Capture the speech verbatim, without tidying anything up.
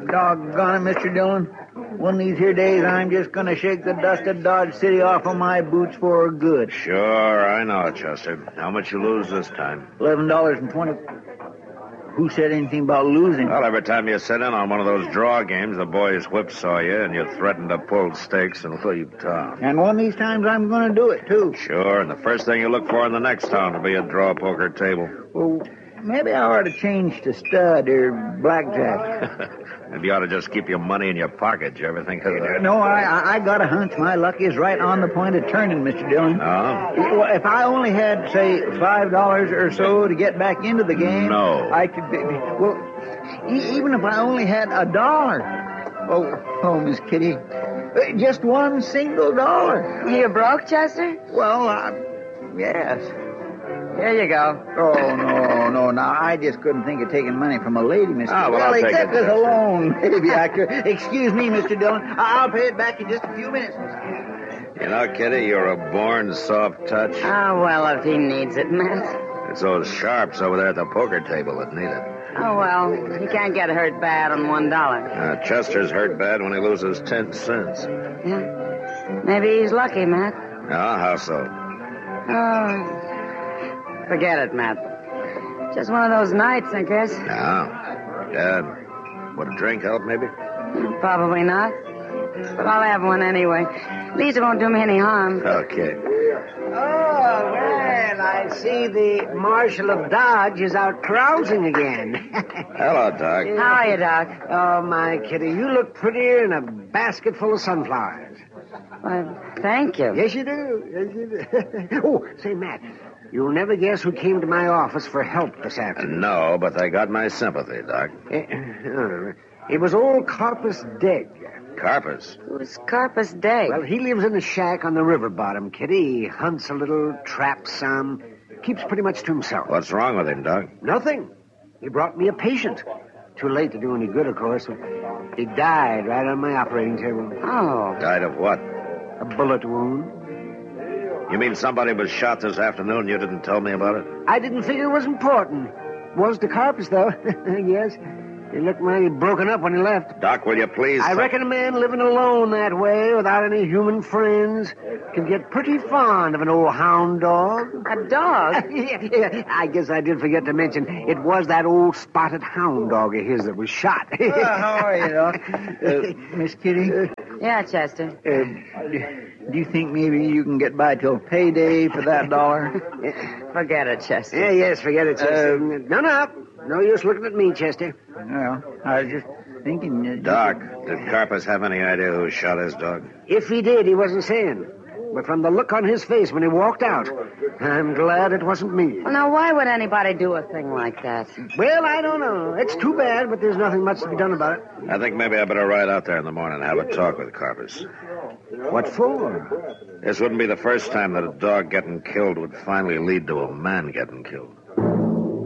doggone it, Mister Dillon. One of these here days, I'm just going to shake the dust of Dodge City off of my boots for good. Sure, I know, Chester. How much you lose this time? Eleven dollars and twenty. Who said anything about losing? Well, every time you sit in on one of those draw games, the boys whipsaw you, and you threaten to pull stakes and leave town. And one of these times, I'm going to do it too. Sure, and the first thing you look for in the next town will be a draw poker table. Well, maybe I ought to change to stud or blackjack. Maybe you ought to just keep your money in your pocket. You ever think of that? No, I, I got a hunch. My luck is right on the point of turning, Mister Dillon. Oh? Well, if I only had, say, five dollars or so to get back into the game, no, I could. Be, well, e- even if I only had a dollar. Oh, oh, Miss Kitty, just one single dollar. You broke, Chester? Well, uh, yes. Here you go. Oh, no, no. Now, I just couldn't think of taking money from a lady, Mister Oh, well, well I'll take except it, as a loan, maybe I could. Excuse me, Mister Dillon. I'll pay it back in just a few minutes. You know, Kitty, you're a born soft touch. Oh, well, if he needs it, Matt. It's those sharps over there at the poker table that need it. Oh, well, he can't get hurt bad on one dollar. Uh, Chester's hurt bad when he loses ten cents. Yeah. Maybe he's lucky, Matt. Oh, how so? Oh... Forget it, Matt. Just one of those nights, I guess. No. Dad, would a drink help, maybe? Probably not. But I'll have one anyway. At least it won't do me any harm. Okay. Oh, well, I see the Marshal of Dodge is out carousing again. Hello, Doc. How are you, Doc? Oh, my Kitty, you look prettier in a basket full of sunflowers. Well, thank you. Yes, you do. Yes, you do. Oh, say, Matt, you'll never guess who came to my office for help this afternoon. No, but they got my sympathy, Doc. Uh, it was old Carpus Degg. Carpus? Who's Carpus Degg? Well, he lives in a shack on the river bottom, Kitty. He hunts a little, traps some, keeps pretty much to himself. What's wrong with him, Doc? Nothing. He brought me a patient. Too late to do any good, of course. He died right on my operating table. Oh. Died of what? A bullet wound. You mean somebody was shot this afternoon and you didn't tell me about it? I didn't figure it was important. Was to Carpus, though. Yes. He looked mighty broken up when he left. Doc, will you please... I reckon a man living alone that way, without any human friends, can get pretty fond of an old hound dog. A dog? yeah, yeah. I guess I did forget to mention, it was that old spotted hound dog of his that was shot. Well, how are you, Doc? Uh, Miss Kitty? Yeah, Chester. Uh, do you think maybe you can get by till payday for that dollar? Forget it, Chester. Yeah, yes, forget it, Chester. Uh, no, no. No use looking at me, Chester. Well, I was just thinking... Uh, Doc, did Carpus have any idea who shot his dog? If he did, he wasn't saying. But from the look on his face when he walked out, I'm glad it wasn't me. Well, now, why would anybody do a thing like that? Well, I don't know. It's too bad, but there's nothing much to be done about it. I think maybe I better ride out there in the morning and have a talk with Carpus. What for? This wouldn't be the first time that a dog getting killed would finally lead to a man getting killed.